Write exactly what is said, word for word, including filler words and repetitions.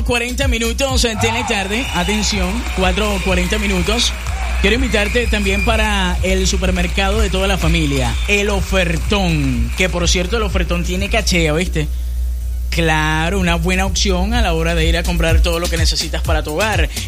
cuarenta minutos de la tarde. Atención, cuatro cuarenta minutos. Quiero invitarte también para el supermercado de toda la familia, El Ofertón, que por cierto el ofertón tiene caché, ¿viste? Claro, una buena opción a la hora de ir a comprar todo lo que necesitas para tu hogar.